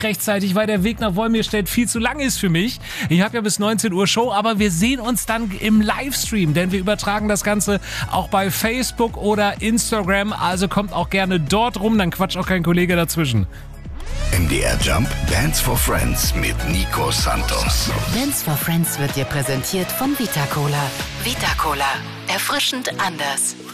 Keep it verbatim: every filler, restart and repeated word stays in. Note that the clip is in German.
rechtzeitig, weil der Weg nach Wolmirstedt viel zu lang ist für mich. Ich habe ja bis neunzehn Uhr Show, aber wir sehen uns dann im Livestream, denn wir übertragen das Ganze auch bei Facebook oder Instagram, also kommt auch gerne dort rum, dann quatscht auch kein Kollege dazwischen. M D R Jump Dance for Friends mit Nico Santos. Dance for Friends wird dir präsentiert von Vita Cola. Vita Cola. Erfrischend anders.